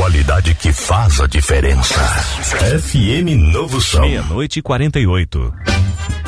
qualidade que faz a diferença. FM Novo Som. 00:48.